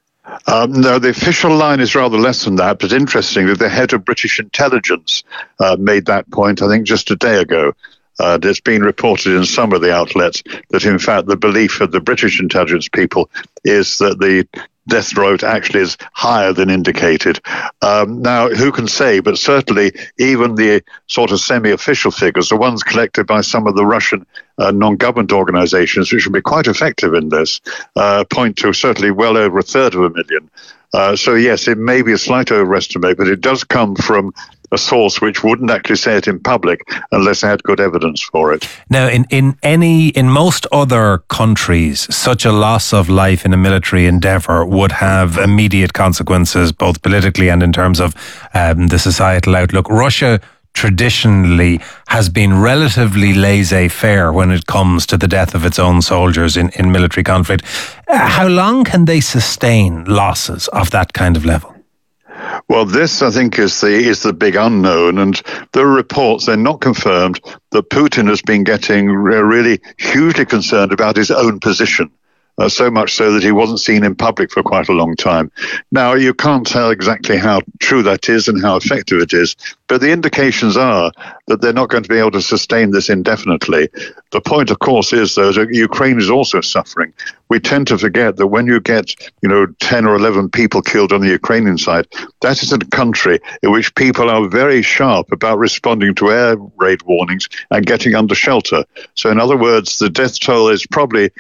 O: Um, no, the official line is rather less than that, but interestingly, the head of British intelligence uh, made that point, I think, just a day ago. Uh, it's been reported in some of the outlets that, in fact, the belief of the British intelligence people is that the death rate actually is higher than indicated. Um, now, who can say, but certainly even the sort of semi-official figures, the ones collected by some of the Russian uh, non-government organizations, which will be quite effective in this, uh, point to certainly well over a third of a million. Uh, so yes, it may be a slight overestimate, but it does come from a source which wouldn't actually say it in public unless they had good evidence for it.
G: Now, in, in any, in most other countries, such a loss of life in a military endeavour would have immediate consequences, both politically and in terms of um, the societal outlook. Russia traditionally has been relatively laissez-faire when it comes to the death of its own soldiers in, in military conflict. Uh, how long can they sustain losses of that kind of level?
O: Well, this, I think, is the is the big unknown, and there are reports, they're not confirmed, that Putin has been getting really hugely concerned about his own position. Uh, so much so that he wasn't seen in public for quite a long time. Now, you can't tell exactly how true that is and how effective it is, but the indications are that they're not going to be able to sustain this indefinitely. The point, of course, is, though, that Ukraine is also suffering. We tend to forget that when you get, you know, ten or eleven people killed on the Ukrainian side, that is a country in which people are very sharp about responding to air raid warnings and getting under shelter. So, in other words, the death toll is probably